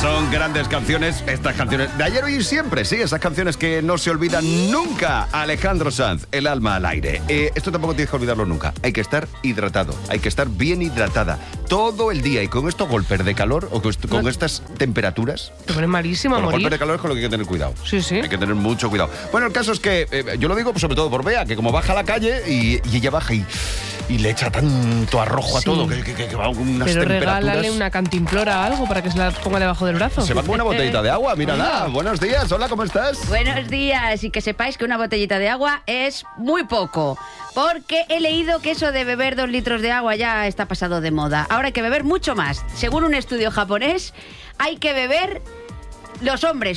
Son grandes canciones, estas canciones de ayer, hoy y siempre, sí, esas canciones que no se olvidan nunca. Alejandro Sanz, El alma al aire. Esto tampoco tienes que olvidarlo nunca. Hay que estar hidratado, hay que estar bien hidratada todo el día. Y con estos golpes de calor o con estas temperaturas, te pones malísimo a con los morir. golpes de calor es con lo que hay que tener cuidado. Sí, sí. Hay que tener mucho cuidado. Bueno, el caso es que yo lo digo sobre todo por Bea, que como baja a la calle y ella baja y le echa tanto arrojo a todo que va con unas Pero temperaturas. regálale una cantimplora, algo para que se la ponga debajo del brazo. Se va con una botellita de agua, mírala. Buenos días, hola, ¿cómo estás? Buenos días, y que sepáis que una botellita de agua es muy poco, porque he leído que eso de beber 2 litros de agua ya está pasado de moda. Ahora hay que beber mucho más. Según un estudio japonés, hay que beber... Los hombres,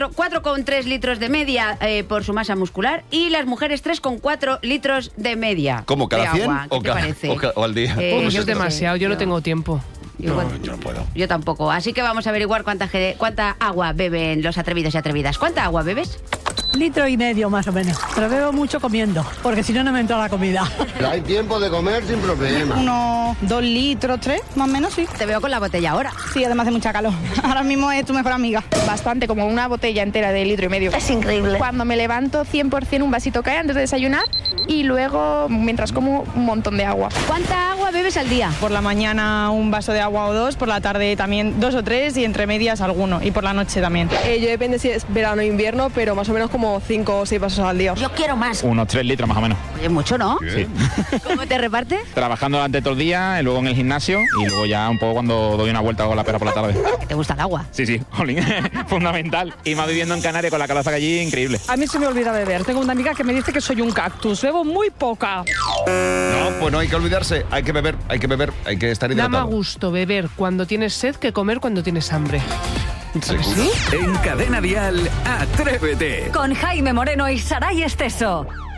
4,3 litros de media por su masa muscular, y las mujeres 3,4 litros de media. ¿Cómo, cada 100 agua. ¿Qué o, te parece? o al día? Yo Pues es demasiado, yo no tengo tiempo. yo no puedo. Yo tampoco. Así que vamos a averiguar cuánta agua beben los atrevidos y atrevidas. ¿Cuánta agua bebes? 1,5 litros más o menos. Pero bebo mucho comiendo, porque si no, no me entra la comida. Hay tiempo de comer sin problema. Unos 2 litros, 3, más o menos, sí. Te veo con la botella ahora. Sí, además de mucha calor. Ahora mismo es tu mejor amiga. Bastante, como una botella entera de 1,5 litros. Es increíble. Cuando me levanto, 100% un vasito cae antes de desayunar, y luego, mientras como, un montón de agua. ¿Cuánta agua bebes al día? Por la mañana un vaso de agua o 2, por la tarde también 2 o 3 y entre medias alguno. Y por la noche también. Yo depende si es verano o invierno, pero más o menos como 5 o 6 vasos al día. Yo quiero más. Unos 3 litros más o menos. Oye, mucho, ¿no? Sí. ¿Cómo te repartes? Trabajando durante todo el día, y luego en el gimnasio y luego ya un poco cuando doy una vuelta con la perra por la tarde. ¿Te gusta el agua? Sí, jolín, fundamental. Y más viviendo en Canarias con la calaza que allí, increíble. A mí se me olvida beber. Tengo una amiga que me dice que soy un cactus. Bebo muy poca. No, pues no hay que olvidarse. Hay que beber, hay que estar Da hidratado. más gusto beber cuando tienes sed que comer cuando tienes hambre. ¿Seguro? ¿Sí? En Cadena Dial, Atrévete. Con Jaime Moreno y Saray Esteso.